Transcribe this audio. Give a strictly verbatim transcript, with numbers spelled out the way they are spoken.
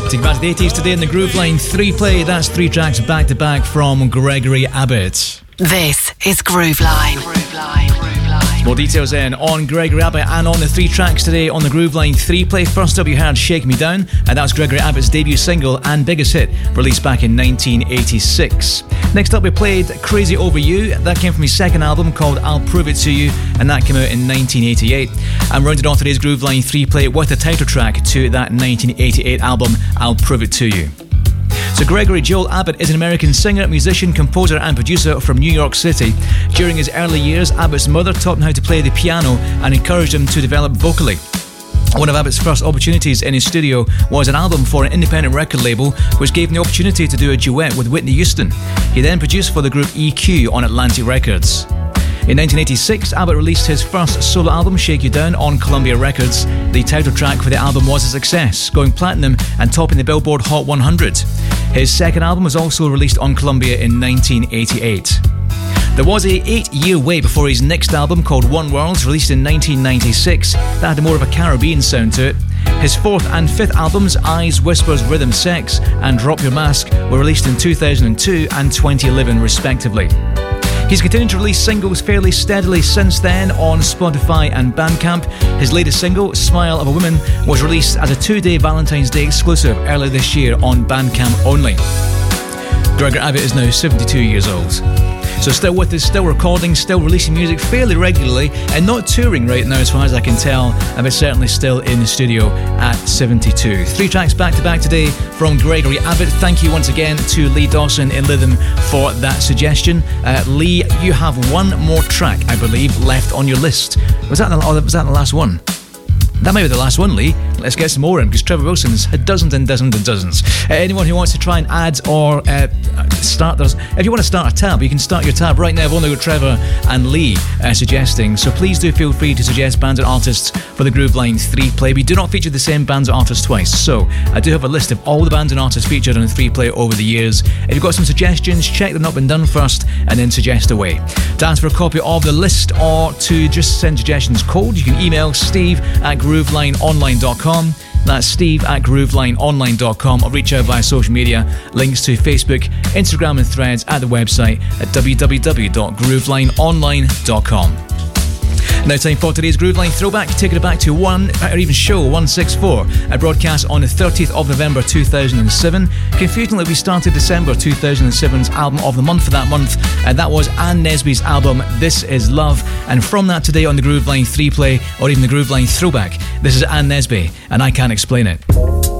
Taking back to the eighties today in the Groove Line three play. That's three tracks back to back from Gregory Abbott. This is Groove Line. Groove Line. Groove Line. More details then on Gregory Abbott and on the three tracks today on the Groove Line three play. First up, you heard Shake Me Down, and that was Gregory Abbott's debut single and biggest hit, released back in nineteen eighty-six. Next up, we played Crazy Over You. That came from his second album called I'll Prove It To You, and that came out in nineteen eighty-eight. And rounded off today's Groove Line three play with the title track to that nineteen eighty-eight album, I'll Prove It To You. So Gregory Joel Abbott is an American singer, musician, composer and producer from New York City. During his early years, Abbott's mother taught him how to play the piano and encouraged him to develop vocally. One of Abbott's first opportunities in his studio was an album for an independent record label, which gave him the opportunity to do a duet with Whitney Houston. He then produced for the group E Q on Atlantic Records. In nineteen eighty-six, Abbott released his first solo album, Shake You Down, on Columbia Records. The title track for the album was a success, going platinum and topping the Billboard Hot one hundred. His second album was also released on Columbia in nineteen eighty-eight. There was a eight-year wait before his next album, called One World, released in nineteen ninety-six. That had more of a Caribbean sound to it. His fourth and fifth albums, Eyes, Whispers, Rhythm, Sex and Drop Your Mask, were released in two thousand two and twenty eleven respectively. He's continued to release singles fairly steadily since then on Spotify and Bandcamp. His latest single, Smile of a Woman, was released as a two-day Valentine's Day exclusive earlier this year on Bandcamp only. Gregory Abbott is now seventy-two years old. So still with us, still recording, still releasing music fairly regularly, and not touring right now as far as I can tell, but certainly still in the studio at seventy-two. Three tracks back to back today from Gregory Abbott. Thank you once again to Lee Dawson in Lytham for that suggestion. Uh, Lee, you have one more track, I believe, left on your list. Was that the, oh, was that the last one? That might be the last one, Lee. Let's get some more in, because Trevor Wilson's had dozens and dozens and dozens. Uh, anyone who wants to try and add or uh, start those, if you want to start a tab, you can start your tab right now. I've only got Trevor and Lee uh, suggesting, so please do feel free to suggest bands and artists for the Groove Line three play. We do not feature the same bands and artists twice, so I do have a list of all the bands and artists featured on the three play over the years. If you've got some suggestions, check them up and done first, and then suggest away. To ask for a copy of the list or to just send suggestions cold, you can email steve at grooveline online dot com. That's steve at grooveline online dot com, or reach out via social media. Links to Facebook, Instagram and Threads at the website at w w w dot grooveline online dot com. Now time for today's Groove Line throwback, taking it back to one, or even show one sixty-four, a broadcast on the thirtieth of November two thousand seven. Confusingly, we started December two thousand seven's album of the month for that month, and that was Ann Nesby's album, This Is Love. And from that today on the Groove Line three play, or even the Groove Line throwback, this is Ann Nesby, and I Can't Explain It.